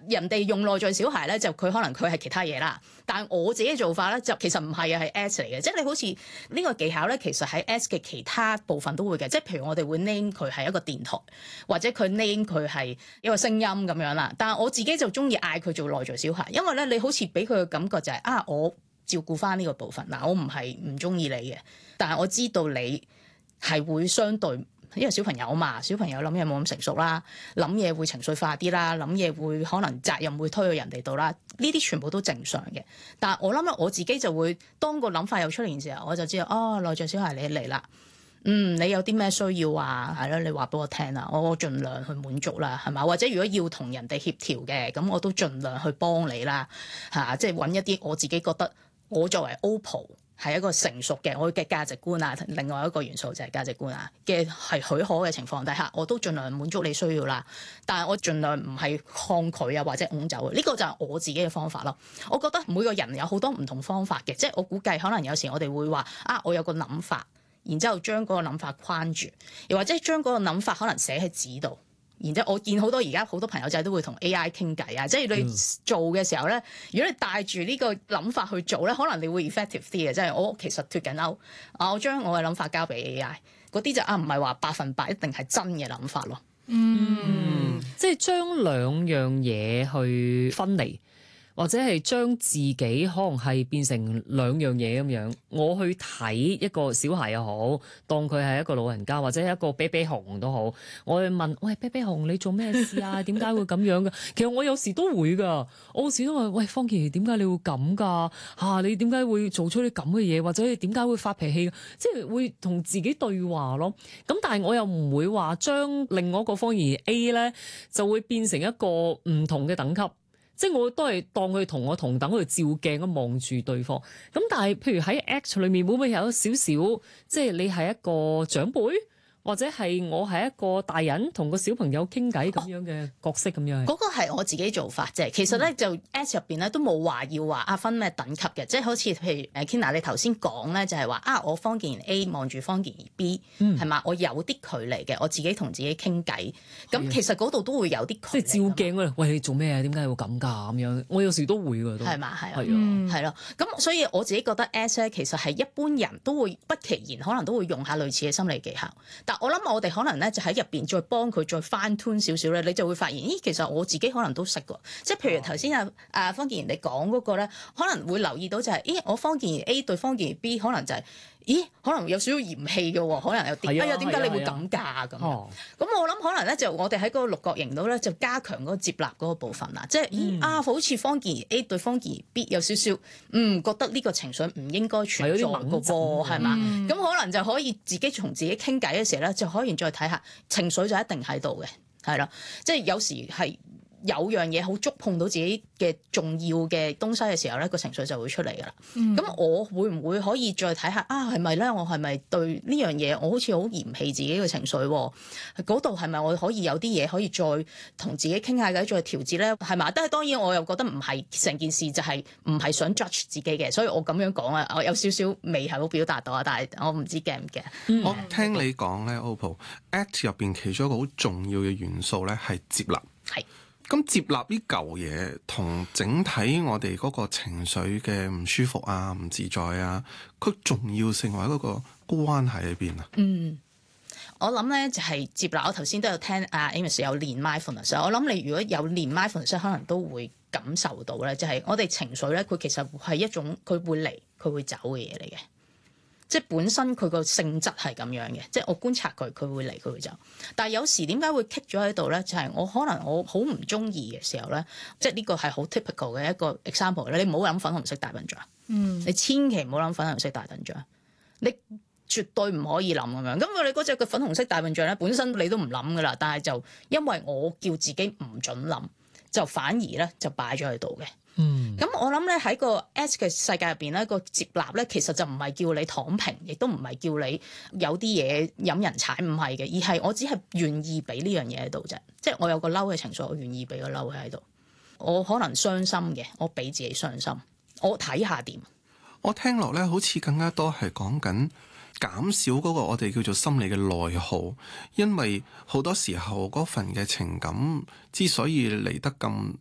人哋用內在小孩咧，就佢可能佢係其他嘢啦。但係我自己嘅做法咧，就其實唔係啊，係 S 嚟嘅。即係你好似呢個技巧咧，其實喺 S 嘅其他部分都會嘅。即係譬如我哋會 name 佢係一個電台，或者佢 name 佢係一個聲音咁樣啦。但係我自己就中意嗌佢做內在小孩，因為咧你好似俾佢嘅感覺就係我照顧翻呢個部分嗱，我唔係唔中意你嘅，但係我知道你係會相對。因為小朋友嘛，小朋友諗嘢冇咁成熟啦，諗嘢會情緒化啲啦，諗嘢會可能責任會推去人哋度啦，呢啲全部都正常嘅。但係我諗我自己就會當個諗法又出嚟嘅時候，我就知道內在小孩你嚟啦，你有啲咩需要啊？係咯，你話俾我聽啊，我盡量去滿足啦，係嘛？或者如果要同人哋協調嘅，咁我都盡量去幫你啦，即係揾一啲我自己覺得我作為 OPPO。係一個成熟嘅我嘅價值觀啊，另外一個元素就係價值觀啊嘅係許可嘅情況底下，我都盡量滿足你需要啦。但係我盡量唔係抗拒啊或者拱走，呢個就係我自己嘅方法咯。我覺得每個人有好多唔同方法嘅，即係我估計可能有時我哋會話我有個諗法，然之後將嗰個諗法框住，又或者將嗰個諗法可能寫喺紙度。然之後，我見好多而家好多朋友仔都會同 AI 傾偈啊！即係你做嘅時候咧，如果你帶住呢個諗法去做咧，可能你會 effective 啲嘅。即係我其實脫緊鈎，我將我嘅諗法交俾 AI，嗰啲就唔係話100%一定係真嘅諗法咯。 即係將兩樣嘢去分離。或者係將自己可能係變成兩樣嘢咁樣，我去睇一個小孩又好，當佢係一個老人家或者係一個啤啤熊都好，我去問：喂，啤啤熊你做咩事啊？點解會咁樣㗎？其實我有時都會㗎，我有時都話：喂，方健兒點解你會咁㗎？你點解會做出啲咁嘅嘢？或者你點解會發脾氣？即係會同自己對話咯。咁但係我又唔會話將另外一個方健兒 A 咧，就會變成一個唔同嘅等級。即係我都係當佢同我同等去照鏡咁望住對方，咁但係譬如喺 Act 裏面會唔會有少少，即係你係一個長輩？或者係我係一個大人同個小朋友傾偈咁樣嘅角色咁樣， 嗰個係我自己做法啫。其實咧就 S 入邊咧都冇話要話分咩等級嘅，即係好似譬如Kenna 你頭先講咧就係話我方健兒 A 望住方健兒 B 係嘛，我有啲距離嘅，我自己同自己傾偈。咁其實嗰度都會有啲距離。即係照鏡啊！喂，你做咩啊？點解會咁㗎？咁樣我有時都會㗎，都係嘛，係啊，係咯。咁所以我自己覺得 S 咧其實係一般人都會不其然可能都會用下類似嘅心理技巧。我諗我哋可能咧就喺入邊再幫佢再翻 tune 少少咧，你就會發現，其實我自己可能都識㗎。即係譬如頭先方健兒你講嗰個咧，可能會留意到就係，我方健兒 A 對方健兒 B 可能就係，可能有少少嫌棄嘅喎，可能有啲，點解你會咁㗎咁？咁我諗可能咧就我哋喺嗰個六角形度咧就加強嗰個接納嗰個部分啦。即係好似方健兒 A 對方健兒 B 有少少覺得呢個情緒唔應該存在嘅噃，係嘛？咁可能就可以自己同自己傾偈嘅時候咧，就可以再睇下情緒就一定喺度嘅，係啦。即係有時係有樣嘢好觸碰到自己嘅重要嘅東西嘅時候咧，個情緒就會出嚟噶啦。咁我會唔會可以再睇下係咪咧？我係咪對呢樣嘢我好似好嫌棄自己嘅情緒？嗰度係咪我可以有啲嘢可以再同自己傾下偈，再調節咧？係嘛？但係當然我又覺得唔係成件事就係唔係想 judge 自己嘅，所以我咁樣講我有少少未係好表達到啊。但係我唔知驚唔驚。 我聽你講咧 OPPO Act 入邊其中一個好重要嘅元素咧係接納。 係。咁接納呢嚿嘢同整體我哋嗰個情緒嘅唔舒服啊、唔自在啊，佢重要性或者嗰個關係喺邊啊？ 我諗咧就係接納。我頭先都有聽Amos 有練 mindfulness， 我諗你如果有練 mindfulness， 可能都會感受到咧，就係我哋情緒咧，佢其實係一種佢會嚟佢會走嘅嘢嚟嘅。即係本身佢個性質係咁樣嘅，即係我觀察佢會嚟佢會走。但係有時點解會棘咗喺度咧？就係我可能我好唔中意嘅時候咧，即係呢個係好 typical 嘅一個 example 咧。你唔好諗粉紅色大笨象，你千祈唔好諗粉紅色大笨象，你絕對唔可以諗咁樣。咁我哋嗰隻嘅粉紅色大笨象咧，本身你都唔諗噶啦，但係就因為我叫自己唔準諗，就反而咧就擺咗喺度嘅。咁我諗咧喺個 S 嘅世界入邊咧，個接納咧其實就唔係叫你躺平，亦都唔係叫你有啲嘢飲人踩，唔係嘅，而係我只係願意俾呢樣嘢喺度啫。即係我有個嬲嘅情緒，我願意俾個嬲喺度。我可能傷心嘅，我俾自己傷心，我睇下點。 我聽落咧，好似更加多係講緊減少嗰個我哋叫做心理嘅內耗，因為好多時候嗰份嘅情感之所以嚟得咁